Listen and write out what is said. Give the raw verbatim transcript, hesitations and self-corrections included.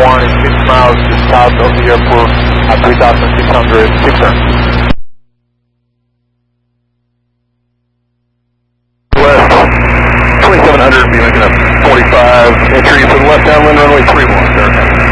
one is six miles south of the airport at three thousand six hundred, six turn. West, twenty-seven hundred, be making a forty-five entry for the left downwind runway three one, sir.